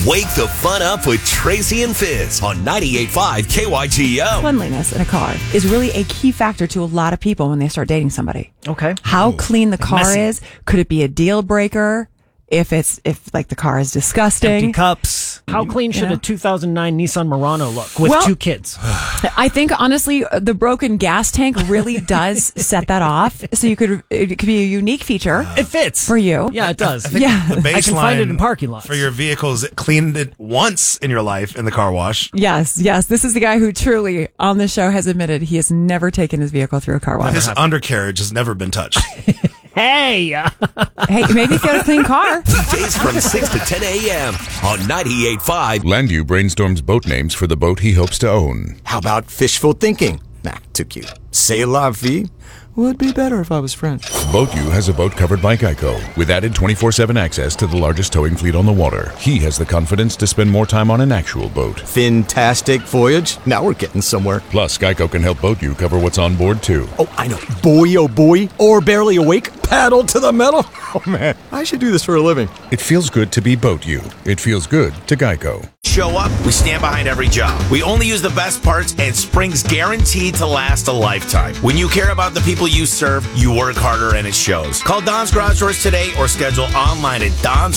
Wake the fun up with Tracy and Fizz on 98.5 KYGO. Cleanliness in a car is really a key factor to a lot of people when they start dating somebody. Okay. How clean the car messy. is. Could it be a deal breaker if the car is disgusting? Empty cups. How clean should a 2009 Nissan Murano look with 2 kids? I think honestly, the broken gas tank really does set that off. So it could be a unique feature. It fits for you. Yeah, it does. Yeah. The baseline I can find it in parking lots. for your vehicle is cleaned it once in your life in the car wash. Yes. This is the guy who truly on the show has admitted he has never taken his vehicle through a car wash. His undercarriage has never been touched. Hey! Hey, maybe if you had a clean car. Weekdays from 6 to 10 a.m. on 98.5. Landu brainstorms boat names for the boat he hopes to own. How about fishful thinking? Nah, too cute. C'est la vie would be better if I was French. BoatU has a boat covered by Geico with added 24/7 access to the largest towing fleet on the water. He has the confidence to spend more time on an actual boat. Fantastic voyage. Now we're getting somewhere. Plus, Geico can help BoatU cover what's on board too. Oh, I know. Boy, oh boy. Or barely awake. Paddle to the metal. Oh, man. I should do this for a living. It feels good to be BoatU. It feels good to Geico. Show up, we stand behind every job. We only use the best parts, and Spring's guaranteed to last a lifetime. When you care about the people you serve, you work harder and it shows. Call Don's Garage Doors today or schedule online at Don's